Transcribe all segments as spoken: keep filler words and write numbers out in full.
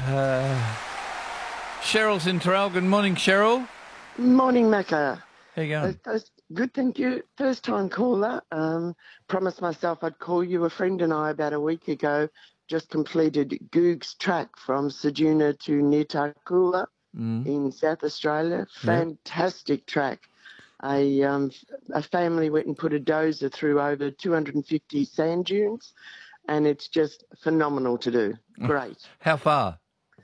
Uh, Cheryl's in Terrell. Good morning, Cheryl. Morning, Macca. How you going? First, good, thank you. First time caller. Um, promised myself I'd call you. A friend and I about a week ago just completed Goog's track from Ceduna to near Tarcoola Mm. in South Australia. Yeah. Fantastic track. A, um, a family went and put a dozer through over two hundred fifty sand dunes, and it's just phenomenal to do. Great. How far?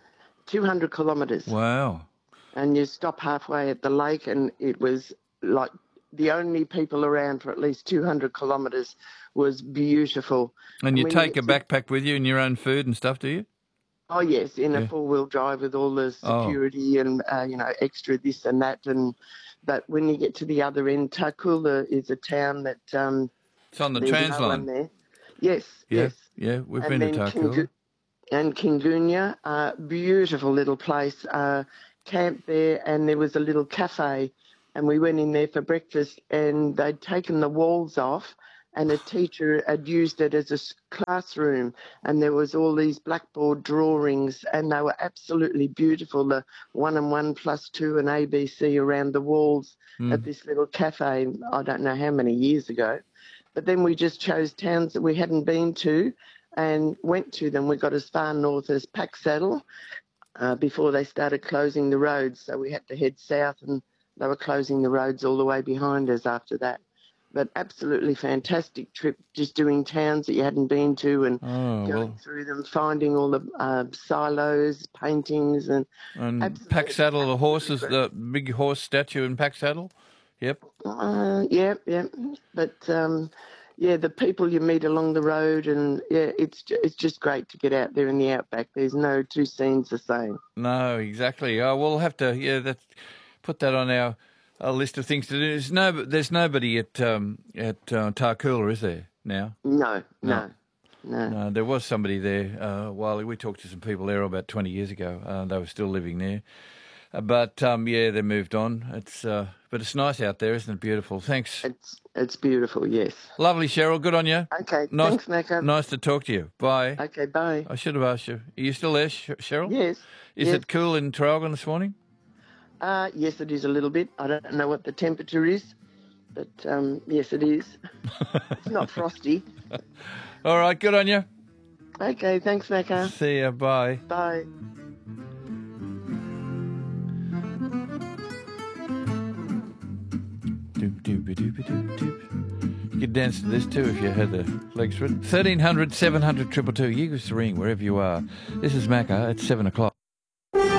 two hundred kilometres. Wow. And you stop halfway at the lake, and it was like the only people around for at least two hundred kilometres. Was beautiful. And you when take you a to, backpack with you and your own food and stuff, do you? Oh, yes, in Yeah. a four-wheel drive with all the Oh. security and, uh, you know, extra this and that. And But when you get to the other end, Tarcoola is a town that... Um, It's on the there's Trans no line. one there. Yes, Yeah, yes. yeah, we've And been to then Tarcoola. Kingu- And Kingunya, uh, beautiful little place. Uh, camped there, and there was a little cafe, and we went in there for breakfast, and they'd taken the walls off, and a teacher had used it as a s- classroom, and there was all these blackboard drawings, and they were absolutely beautiful, the one and one plus two and A B C around the walls Mm. at this little cafe, I don't know how many years ago. But then we just chose towns that we hadn't been to and went to them. We got as far north as Packsaddle uh, before they started closing the roads, so we had to head south, and they were closing the roads all the way behind us after that. But absolutely fantastic trip, just doing towns that you hadn't been to and Oh, going well. through them, finding all the uh, silos, paintings, and And absolutely- Packsaddle, the horses, absolutely the big horse statue in Packsaddle? Yep. Uh, yeah, yeah, but um, yeah, the people you meet along the road, and yeah, it's ju- it's just great to get out there in the outback. There's no two scenes the same. No, exactly. Oh, we'll have to, yeah, that, put that on our, our list of things to do. There's, no, there's nobody at um, at uh, Tarcoola, is there, now? No, No. no, no. No, there was somebody there uh, while we talked to some people there about twenty years ago. Uh, they were still living there. Uh, but, um, yeah, they moved on. It's uh, But it's nice out there, isn't it? Beautiful. Thanks. It's it's beautiful. Yes. Lovely, Cheryl. Good on you. Okay. Nice, Thanks, Macca. nice to talk to you. Bye. Okay. Bye. I should have asked you. Are you still there, Sh- Cheryl? Yes. Is yes. it cool in Traralgon this morning? Uh, yes, it is a little bit. I don't know what the temperature is, but um, yes, it is. It's not frosty. All right, good on you. Okay. Thanks, Macca. See ya. Bye. Bye. Doop, doop, doop, doop, doop. You could dance to this too if you had the legs for it. thirteen hundred, seven hundred, two two two. You give us a ring wherever you are. This is Macca at seven o'clock.